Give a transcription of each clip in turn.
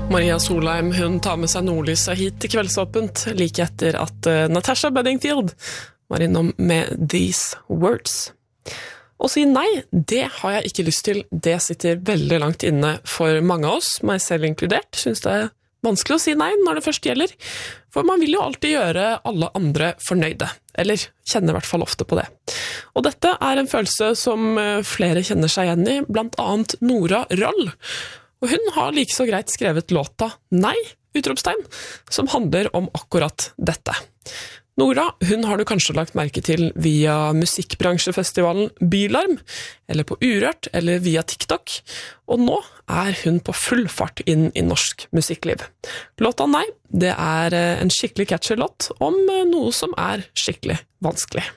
Maria Solheim, hun tar med seg nordlyset hit til Kveldsåpent, like etter at Natasha Bedingfield var innom med These Words. Å si nei, det har jeg ikke lyst til. Det sitter veldig langt inne for mange av oss, meg selv inkludert. Synes det er vanskelig å si nei når det først gjelder, for man vil jo alltid gjøre alle andre fornøyde, eller kjenner i hvert fall ofte på det. Og dette er en følelse som flere kjenner seg igjen i, blant annet Nora Roll. Og hun har like så greit skrevet låta Nei, utropstegn, som handler om akkurat dette. Nora, hun har du kanskje lagt merke til via musikkbransjefestivalen Bylarm, eller på Urørt, eller via TikTok, og nå er hun på full fart inn i norsk musikkliv. Låta Nei, det er en skikkelig catchy låt om noe som er skikkelig vanskelig.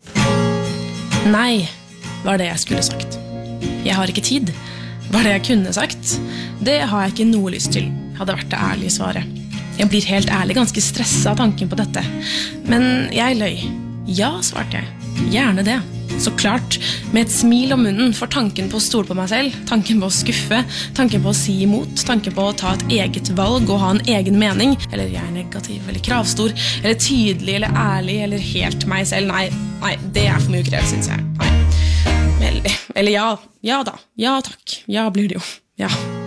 Nei, var det jeg skulle sagt. Jeg har ikke tid. Var det jeg kunne sagt? Det har jeg ikke noe lyst til, hadde vært det ærlige svaret. Jeg blir helt ærlig ganske stresset av tanken på dette. Men jeg løy. Ja, svarte jeg. Gjerne det. Så klart, med et smil om munnen for tanken på å stole på meg selv, tanken på å skuffe, tanken på å si imot, tanken på å ta et eget valg og ha en egen mening, eller jeg er negativ, eller kravstor, eller tydelig, eller ærlig, eller helt meg selv. Nei, det er for mye krev, synes jeg. Nei. Eller ja da. Ja takk. Ja blir det jo. Ja.